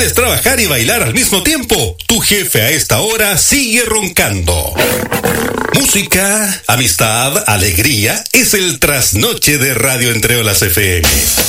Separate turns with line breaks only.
puedes trabajar y bailar al mismo tiempo, tu jefe a esta hora sigue roncando. Música, amistad, alegría, es el trasnoche de Radio Entre Olas FM.